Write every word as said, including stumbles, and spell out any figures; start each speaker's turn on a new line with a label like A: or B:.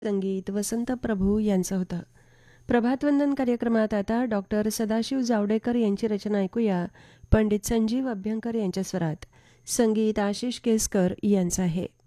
A: संगीत वसंत प्रभू यांचं होतं. प्रभातवंदन कार्यक्रमात आता डॉक्टर सदाशिव जावडेकर यांची रचना ऐकूया. पंडित संजीव अभ्यंकर यांच्या स्वरात. संगीत आशिष केसकर यांचं आहे.